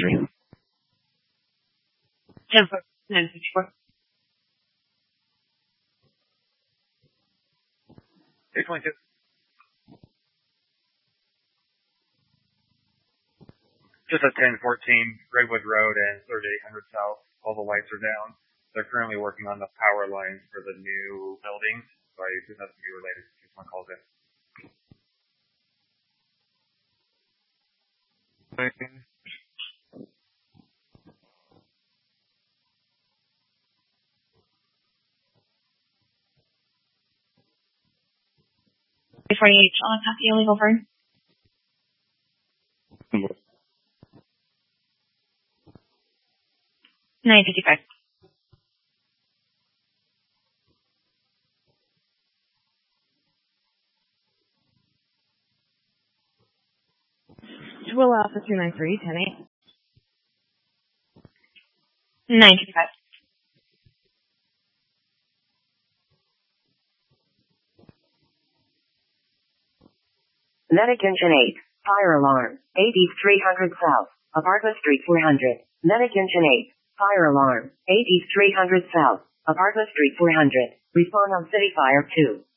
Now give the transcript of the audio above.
Andrea. 10-54. 822. Just at 1014 Redwood Road and 3800 South. All the lights are down. They're currently working on the power lines for the new buildings, so I assume that's to be related to my calls in. Sean, copy illegal burn. Invoice. 955. Twilla Alpha 293, 10-8. 955. Medic Engine 8, fire alarm, AD 300 South, Apartment Street 400. Medic Engine 8, fire alarm, AD 300 South, Apartment Street 400. Respond on City Fire 2.